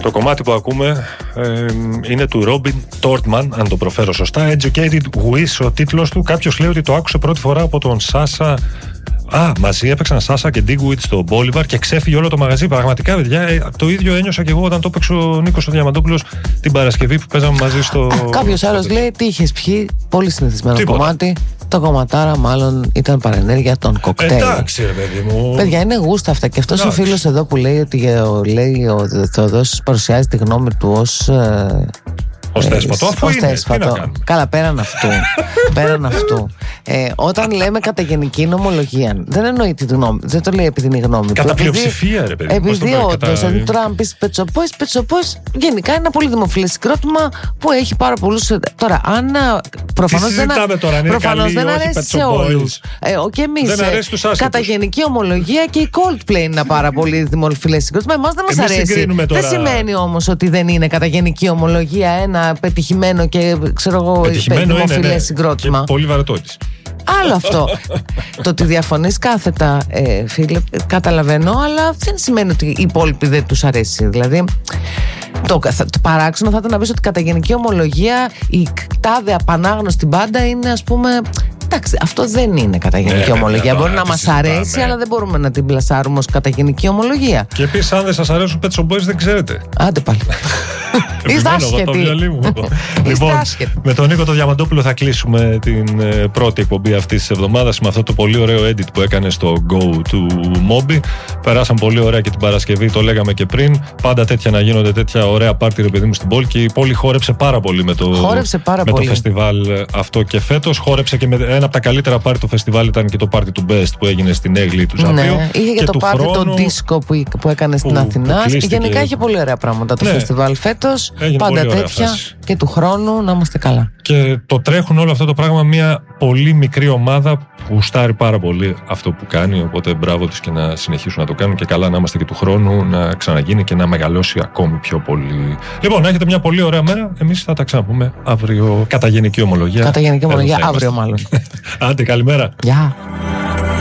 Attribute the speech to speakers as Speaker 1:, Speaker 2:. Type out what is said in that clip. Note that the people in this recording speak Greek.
Speaker 1: Το κομμάτι που ακούμε είναι του Robin Tortman, αν το προφέρω σωστά. Educated Wish ο τίτλος του. Κάποιος λέει ότι το άκουσε πρώτη φορά από τον Σάσα. Μαζί έπαιξαν Σάσα και Digwit στο Bolivar και ξέφυγε όλο το μαγαζί. Πραγματικά, παιδιά, το ίδιο ένιωσα και εγώ όταν το έπαιξε ο Νίκος ο Διαμαντόπουλος την Παρασκευή που παίζαμε μαζί στο.
Speaker 2: Κάποιος άλλος λέει τι είχες πιει. Πολύ συνηθισμένο κομμάτι. Το κομματάρα μάλλον ήταν παρενέργεια των κοκτέιλ.
Speaker 1: Εντάξει, ρε παιδί μου.
Speaker 2: Παιδιά, είναι γούστα αυτά. Και αυτός ο φίλος εδώ που λέει ότι ο Θεοδόσης παρουσιάζει τη γνώμη του ως.
Speaker 1: Ως θέσπατο.
Speaker 2: Καλά, πέραν αυτού. Όταν λέμε κατά γενική νομολογία, δεν εννοεί τη γνώμη, δεν το λέει επειδή είναι η γνώμη του.
Speaker 1: Κατά πλειοψηφία, ρε παιδί.
Speaker 2: Επειδή όντως, αν τώρα αν πεις πετσοπόης, γενικά είναι ένα πολύ δημοφιλές συγκρότημα που έχει πάρα πολλούς. Τώρα, αν προφανώς δεν αρέσει σε όλους. Και εμείς, κατά γενική ομολογία και η Coldplay είναι ένα πάρα πολύ δημοφιλές συγκρότημα. Εμάς δεν μας αρέσει. Δεν σημαίνει όμως ότι δεν είναι κατά γενική ομολογία ένα πετυχημένο και ξέρω εγώ δημοφιλές συγκρότημα.
Speaker 1: Και πολύ βαρετότης.
Speaker 2: Άλλο αυτό. Το ότι διαφωνείς κάθετα, φίλε, καταλαβαίνω, αλλά δεν σημαίνει ότι οι υπόλοιποι δεν τους αρέσει. Δηλαδή, το παράξενο θα ήταν να πεις ότι κατά γενική ομολογία η τάδε απανάγνωστη μπάντα είναι, ας πούμε. Εντάξει, αυτό δεν είναι κατά γενική ομολογία. Μπορεί να μας αρέσει, αλλά δεν μπορούμε να την πλασάρουμε ως κατά γενική ομολογία.
Speaker 1: Και επίσης, αν δεν σας αρέσουν Pet Shop Boys, δεν ξέρετε.
Speaker 2: Άντε πάλι. Είστε άσχετοι.
Speaker 1: Λοιπόν, με τον Νίκο το Διαμαντόπουλο θα κλείσουμε την πρώτη εκπομπή αυτής της εβδομάδας με αυτό το πολύ ωραίο edit που έκανε στο Go του Moby. Περάσαν πολύ ωραία και την Παρασκευή, το λέγαμε και πριν. Πάντα τέτοια να γίνονται, τέτοια ωραία πάρτι, ρε παιδί μου, στην πόλη. Και η πόλη χόρεψε πάρα πολύ με το φεστιβάλ αυτό και φέτος. Χόρεψε και με ένα από τα καλύτερα πάρτι του φεστιβάλ ήταν και το πάρτι του Best που έγινε στην Έγλη του Ζαπίου.
Speaker 2: Ναι, είχε και το πάρτι το disco που έκανε στην Αθηνά. Γενικά είχε πολύ ωραία πράγματα το φεστιβάλ φέτος. Πάντα τέτοια και του χρόνου να είμαστε καλά.
Speaker 1: Και το τρέχουν όλο αυτό το πράγμα μια πολύ μικρή ομάδα που γουστάρει πάρα πολύ αυτό που κάνει. Οπότε μπράβο τους και να συνεχίσουν να το κάνουν και καλά να είμαστε και του χρόνου να ξαναγίνει και να μεγαλώσει ακόμη πιο πολύ. Λοιπόν, να έχετε μια πολύ ωραία μέρα. Εμείς θα τα ξαναπούμε αύριο κατά γενική ομολογία.
Speaker 2: Κατά γενική ομολογία, αύριο μάλλον.
Speaker 1: Άντε, καλημέρα.
Speaker 2: Γεια.